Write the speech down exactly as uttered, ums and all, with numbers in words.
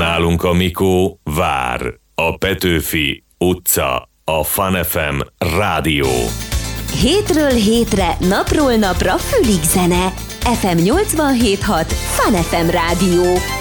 Nálunk a Mikó vár. A Petőfi utca, a Fun ef em rádió. Hétről hétre, napról napra fülig zene. ef em nyolcvanhét hat Fun ef em rádió.